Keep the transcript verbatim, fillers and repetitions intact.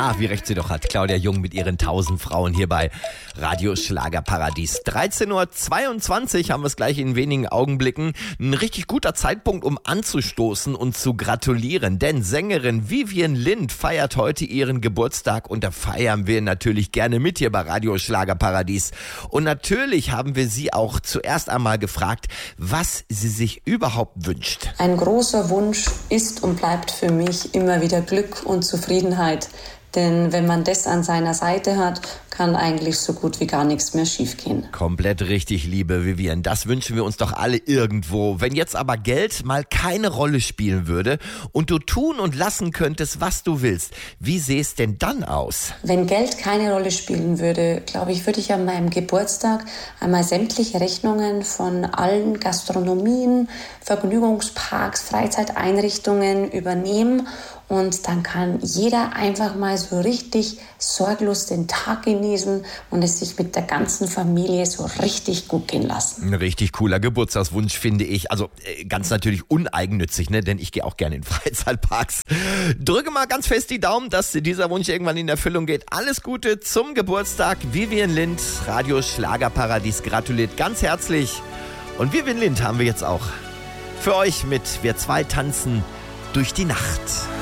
Ah, wie recht sie doch hat. Claudia Jung mit ihren tausend Frauen hier bei Radio Schlagerparadies. dreizehn Uhr zweiundzwanzig haben wir es gleich in wenigen Augenblicken. Ein richtig guter Zeitpunkt, um anzustoßen und zu gratulieren. Denn Sängerin Vivian Lind feiert heute ihren Geburtstag und da feiern wir natürlich gerne mit hier bei Radio Schlagerparadies. Und natürlich haben wir sie auch zuerst einmal gefragt, was sie sich überhaupt wünscht. Ein großer Wunsch ist und bleibt für mich immer wieder Glück und Zufriedenheit. Denn wenn man das an seiner Seite hat, kann eigentlich so gut wie gar nichts mehr schiefgehen. Komplett richtig, liebe Vivian. Das wünschen wir uns doch alle irgendwo. Wenn jetzt aber Geld mal keine Rolle spielen würde und du tun und lassen könntest, was du willst, wie sähe es denn dann aus? Wenn Geld keine Rolle spielen würde, glaube ich, würde ich an meinem Geburtstag einmal sämtliche Rechnungen von allen Gastronomien, Vergnügungsparks, Freizeiteinrichtungen übernehmen. Und dann kann jeder einfach mal so richtig sorglos den Tag genießen und es sich mit der ganzen Familie so richtig gut gehen lassen. Ein richtig cooler Geburtstagswunsch, finde ich. Also äh, ganz natürlich uneigennützig, ne? Denn ich gehe auch gerne in Freizeitparks. Drücke mal ganz fest die Daumen, dass dieser Wunsch irgendwann in Erfüllung geht. Alles Gute zum Geburtstag. Vivian Lind, Radio Schlagerparadies, gratuliert ganz herzlich. Und Vivian Lind haben wir jetzt auch für euch mit Wir zwei tanzen durch die Nacht.